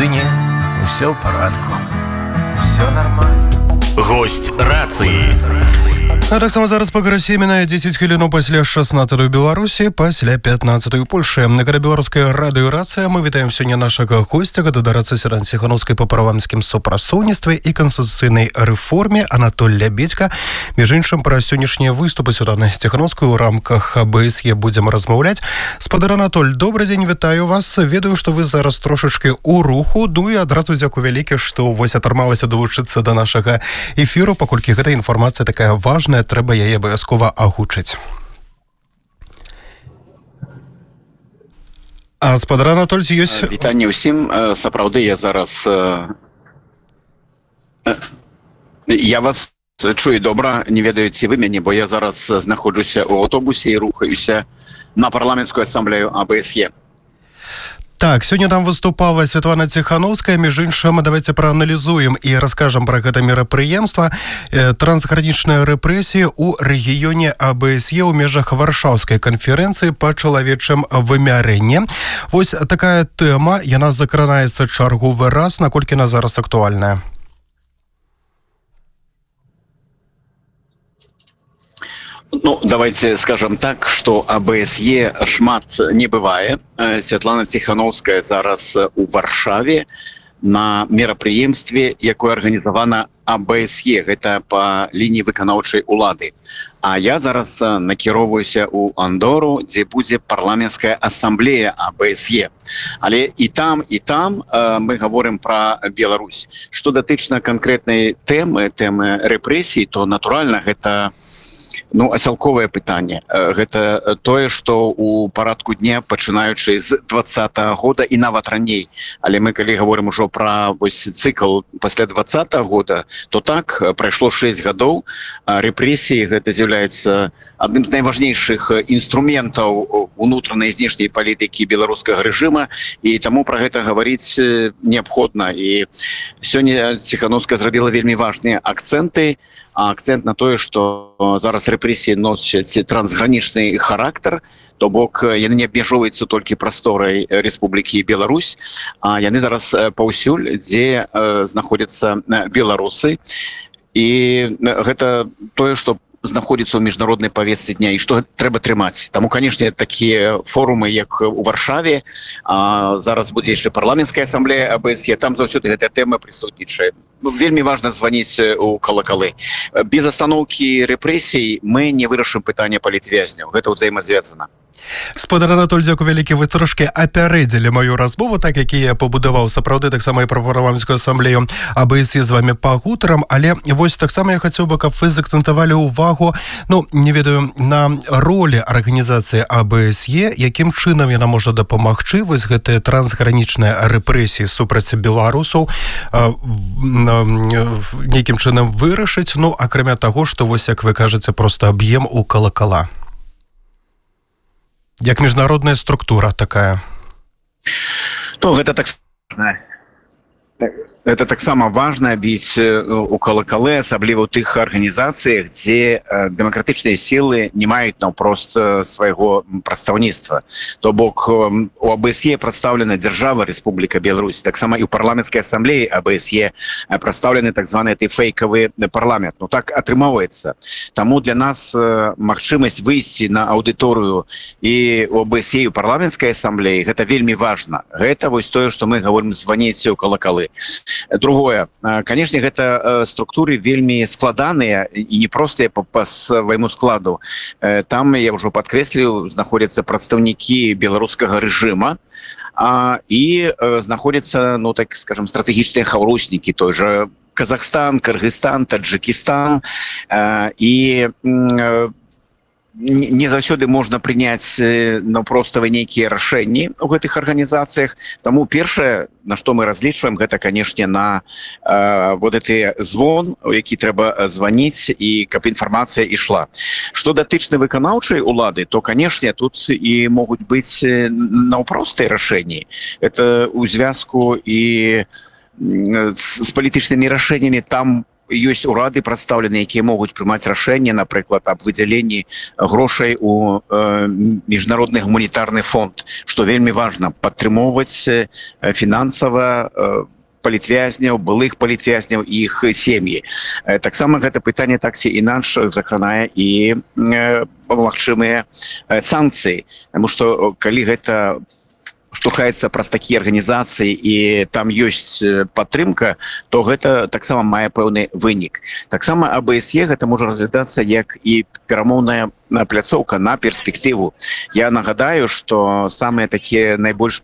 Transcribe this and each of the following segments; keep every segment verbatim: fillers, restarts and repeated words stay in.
Ды не, усё ў парадку. Всё нормально. Гость рацыі. А таксама зараз па гарасе мінае дзесяць хвілінаў пасля шаснаццатай у Беларусі, пасля пятнаццатай у Польшы. На каля беларуская радыё рацыя мы вітаем сёння нашага госця, гаспадарцы Сіран Ціхановскай па парламенцкім супрацоўніцтве і канстытуцыйнай рэформе Анатоль Лябедзька. Між іншым, пра сённяшнія выступы Сіран Ціхановскай у рамках АБСЕ будзем размаўляць. Спадар Анатоль, добры дзень, вітаю вас. Ведаю, што вы зараз трошачкі ў руху, ну і адразу дзякуй вялікі, што вось атрымалася далучыцца да нашага эфіру, паколькі гэта інфармацыя такая важная, трэба яе абавязкова агучыць. А спадар Анатоль, ці ёсць... Вітанне ўсім. Сапраўды, я зараз... Я вас чую добра, не ведаю, ці вы мяне, бо я зараз знаходжуся ў аўтобусе і рухаюся на парламенцкую асамблею АБСЕ. Так, сёння там выступала Святлана Ціхановская, між іншым, давайте прааналізуем і раскажам пра гэта мерапрыемства. Трансгранічныя рэпрэсіі ў рэгіёне АБСЕ ў межах Варшаўскай канферэнцыі па чалавечым вымярэнні. Вось такая тэма, яна закранаецца чарговы раз, наколькі яна зараз актуальная? Ну, давайте скажем так, что АБСЕ шмат не бывае. Святлана Ціхановская зараз у Варшаве на мерапрыемстве, якое арганізавана АБСЕ, гэта па лініі выканаўчай улады. А я зараз накіроўваюся ў Андору, дзе будзе парламенцкая асамблея АБСЕ. Але і там, і там мы гаворым пра Беларусь. Што датычна канкрэтнай тэмы, тэмы рэпрэсій, то натуральна гэта ну, асялковае пытанне. Гэта тое, што ў парадку дня, пачынаючы з двадцатага года і нават раней. Але мы, калі гаворым ужо пра вось цыкл пасля двадцатага года, то так, прайшло шэсць гадоў. Рэпрэсіі гэта з'яўляецца адным з найважнейшых інструментаў унутранай і знешняй палітыкі беларускага рэжыма, і таму пра гэта гаварыць неабходна. І сёння Ціхановская зрабіла вельмі важныя акцэнты, а акцент на тое, што зараз рэпрэсіі носяць трансгранічны характар, то бок яны не абмяжоўваюцца толькі прасторай Рэспублікі Беларусь, а яны зараз паўсюль, дзе знаходзяцца беларусы. І гэта тое, што знаходзіцца ў міжнароднай павестцы дня і што трэба трымаць. Таму, канешне, такія форумы, як у Варшаве, а зараз будзе яшчэ парламенцкая асамблея АБСЕ, там заўсёды гэтая тэма прысутнічае. Ну, вельмі важна званіць у калакалы. Без астаноўкі рэпрэсій мы не вырашым пытанне палітвязняў. Гэта ўзаемазвязана. Спадар Анатоль, дзякуй вялікі, вы трошки апярэдзілі маю размову, так як я пабудаваў сапраўды таксама і пра парламенцкую асамблею АБСЕ з вами пагутарам, але вось таксама я хацеў бы, каб вы заакцэнтавалі ўвагу, ну, не ведаю, на ролі арганізацыі АБСЕ, якім чынам яна можа дапамагчы вось гэтыя трансгранічныя рэпрэсіі супраць беларусаў нейкім чынам вырашыць, ну, акрамя таго, што вось, як вы кажаце, проста аб'ем у калакала. Як міжнародная структура такая? То гэта так... Гэта таксама важна біць у калакалы, асабліва ў тых арганізацыях, дзе дэмакратычныя сілы не маюць наўпрост свайго прадстаўніцтва. То бок у АБСЕ прадстаўлена дзяржава Рэспубліка Беларусь, таксама і ў парламенцкай асамблеі АБСЕ прадстаўлены так званы фейкавы парламент. Ну так атрымоўваецца. Таму для нас магчымасць выйсці на аўдыторыю і у АБСЕ, і ў парламенцкай асамблеі, гэта вельмі важна. Гэта вось тое, што мы гаворым, званіць у калакалы. Другое, канешне, гэта структуры вельмі складаныя і непростыя па свайму складу. Там, я ўжо падкрэсліў, знаходзяцца прадстаўнікі беларускага рэжыма і знаходзяцца, ну так скажем, стратэгічныя хаўруснікі, той жа Казахстан, Кыргызстан, Таджикистан, і не заўсёды можна прыняць наўпроставы нейкія рашэнні ў гэтых арганізацыях. Таму першае, на што мы разлічваем, гэта, канешне, на э, вот гэты звон, у які трэба званіць, і каб інфармацыя ішла. Што датычна выканаўчай улады, то, канешне, тут і могуць быць наўпростыя рашэнні. Это ў звязку і з палітычнымі рашэннямі там ёсць урады прадстаўленыя, якія могуць прымаць рашэнне, напрыклад, аб выдзяленні грошай у э, міжнародны гуманітарны фонд, што вельмі важна падтрымоўваць э, фінансава э, палітвязняў, былых палітвязняў і іх сем'і. Э, таксама гэта пытанне так ці інакш закранае і э, магчымыя э, санкцыі, таму што калі гэта штурхаецца праз такія арганізацыі і там ёсць падтрымка, то гэта таксама мае пэўны вынік. Таксама АБСЕ гэта можа разглядацца як і перамоўная пляцоўка на перспектыву. Я нагадаю, што самыя такія найбольш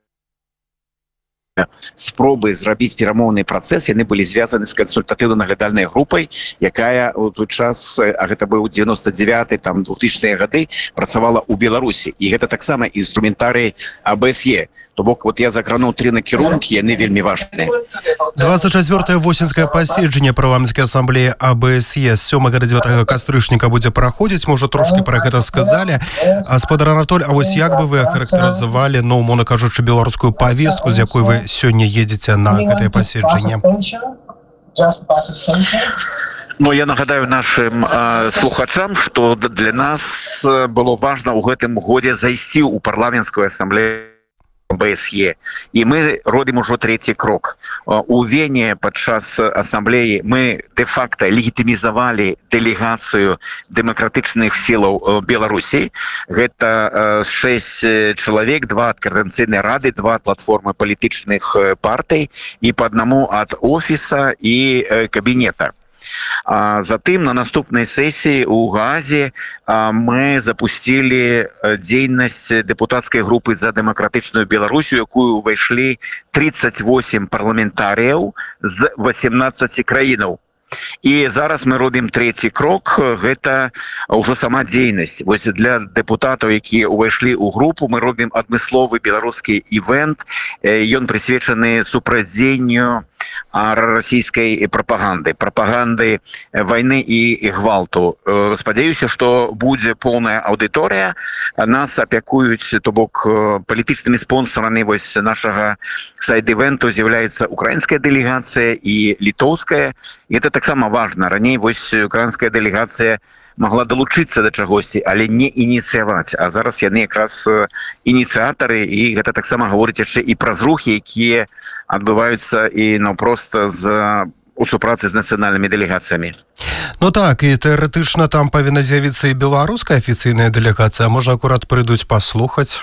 спробы зрабіць перамоўны працэс, яны былі звязаны з кансультатыўна-наглядальнай групай, якая ў той час, а гэта быў девяносто девятый, там двухтысячныя гады, працавала ў Беларусі. І гэта таксама інструментарый АБСЕ. То бок, вот я закрануў тры накірункі, яны вельмі важныя. двадцать четвёртое восеньскае паседжанне парламенцкай асамблеі АБСЕ з сёмага да дзевятага кастрычніка будзе праходзіць. Мы ўжо трошкі пра гэта сказалі. Гаспадар Анатоль, а вось як бы вы ахарактарызавалі, ну, умоўна кажучы, беларускую павестку, з якой вы сёння едзеце на гэтае паседжанне? Ну, я нагадаю нашим э, слухачам, што для нас было важна ў гэтым годзе зайсці ў парламенцкую асамблею АБСЕ. І мы робім ужо трэці крок. У Вене падчас асамблеі мы де-факта легітымізавалі дэлегацыю дэмакратычных сілаў Беларусі. Гэта шэсць чалавек, два ад Координацыйнай рады, два ад платформы палітычных партый і па аднаму ад офіса і кабінета. А затым на наступнай сесіі ў Гаазе мы запусцілі дзейнасць дэпутацкай групы за дэмакратычную Беларусю, якую ўвайшлі тридцать восемь парламентарыяў з восемнадцати краінаў. І зараз мы робім трэці крок, гэта ўжо сама дзейнасць. Вось для дэпутатаў, якія ўвайшлі ў групу, мы робім адмысловы беларускі івент. Ён прысвечаны супрацьдзеянню расійскай прапаганды, прапаганды вайны і гвалту. Спадзяюся, што будзе поўная аўдыторыя. Нас апякуюць, то бок палітычнымі спонсарамі вось нашага сайд-івенту з'яўляецца украінская дэлегацыя і літоўская. І гэта таксама важна. Раней вось украінская дэлегацыя могла долучыцца да чагосьці, але не ініцыяваць. А зараз яны якраз ініцыятары, і гэта таксама гаворыць яшчэ і пра зрухі, якія адбываюцца і наўпрост з у супрацы з нацыянальнымі дэлегацыямі. Ну так, і тэарэтычна там павінна з'явіцца і беларуская афіцыйная дэлегацыя, а можа акурат прыйдуць паслухаць?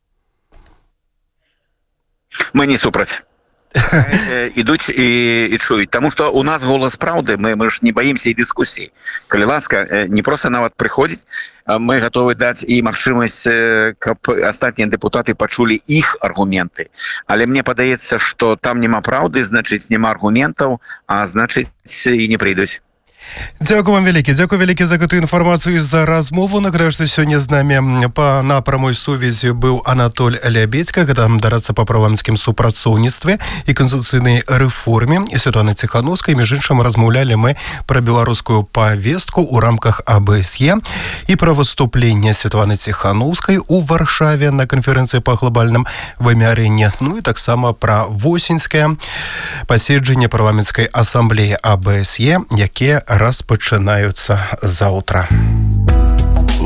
Мы не супраць. Ідуць і, і чуюць, таму што у нас голас праўды, мы, мы ж не баімся і дыскусій. Калі ласка, не проста нават прыходзіць, мы гатовы даць і магчымасць, каб астатнія дэпутаты пачулі іх аргументы. Але мне падаецца, што там няма праўды, значыць, няма аргументаў, а значыць, і не прыйдуць. Дзякую вам вялікі, дзякую вялікі за гэтую інфармацыю і за размову. Нагадаю, што сёння з намі па на прамой сувязі быў Анатоль Лябедзька, гэта дарацца па парламенцкім супрацоўніцтве і канстытуцыйнай рэформе, і Святлана Ціханаўскай. Між іншым, размаўлялі мы пра беларускую павестку ў рамках АБСЕ і пра выступленне Святланы Ціханаўскай у Варшаве на канферэнцыі па глобальным вымярэнні. Ну і таксама пра восеньскае паседжанне парламенцкай асамблеі АБСЕ, якія распачынаюцца заўтра.